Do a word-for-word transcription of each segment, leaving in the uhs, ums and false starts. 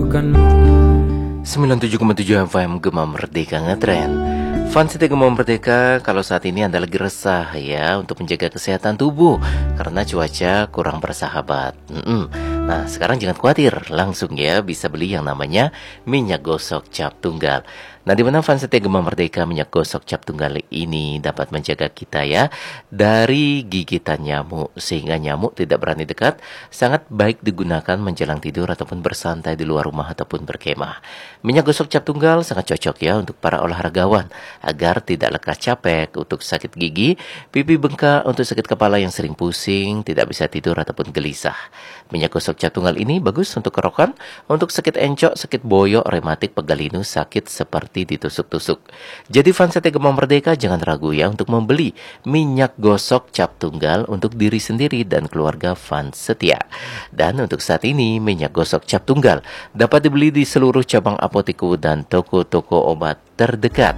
sembilan puluh tujuh koma tujuh F M Gema Merdeka Ngetren. Fans setia Gema Merdeka, kalau saat ini Anda lagi resah ya untuk menjaga kesehatan tubuh karena cuaca kurang bersahabat. Mm-mm. Nah, sekarang jangan khawatir, langsung ya bisa beli yang namanya minyak gosok cap tunggal. Nah, di mana fans setia Gema Merdeka, minyak gosok cap tunggal ini dapat menjaga kita ya dari gigitan nyamuk sehingga nyamuk tidak berani dekat. Sangat baik digunakan menjelang tidur ataupun bersantai di luar rumah ataupun berkemah. Minyak gosok cap tunggal sangat cocok ya untuk para olahragawan agar tidak lekas capek, untuk sakit gigi, pipi bengkak, untuk sakit kepala yang sering pusing, tidak bisa tidur ataupun gelisah. Minyak gosok cap tunggal ini bagus untuk kerokan, untuk sakit encok, sakit boyok, rematik, pegal linu, sakit seperti ditusuk-tusuk. Jadi fans setia Gema Merdeka jangan ragu ya untuk membeli minyak gosok cap tunggal untuk diri sendiri dan keluarga fans setia. Dan untuk saat ini minyak gosok cap tunggal dapat dibeli di seluruh cabang apoteku dan toko-toko obat terdekat.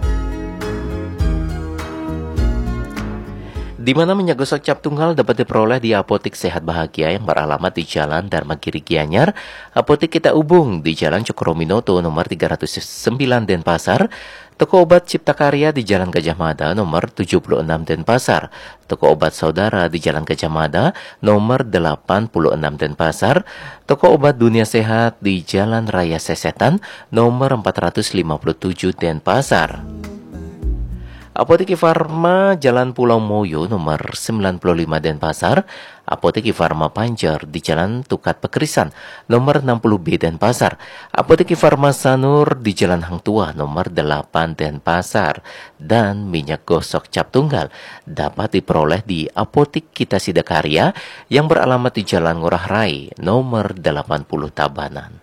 Di mana minyak gosok cap tunggal dapat diperoleh di Apotik Sehat Bahagia yang beralamat di Jalan Dharma Giri Gianyar, Apotik Kita Ubung di Jalan Cokrominoto nomor tiga ratus sembilan Denpasar, Toko Obat Cipta Karya di Jalan Gajah Mada nomor tujuh puluh enam Denpasar, Toko Obat Saudara di Jalan Gajah Mada nomor delapan puluh enam Denpasar, Toko Obat Dunia Sehat di Jalan Raya Sesetan nomor empat ratus lima puluh tujuh Denpasar. Apotek Farma Jalan Pulau Moyo nomor sembilan puluh lima Denpasar, Apotek Farma Panjar di Jalan Tukat Pekerisan nomor enam puluh B Denpasar, Apotek Farma Sanur di Jalan Hang Tua nomor delapan Denpasar, dan minyak gosok cap tunggal dapat diperoleh di Apotek Kita Sidakarya yang beralamat di Jalan Ngurah Rai nomor delapan puluh Tabanan.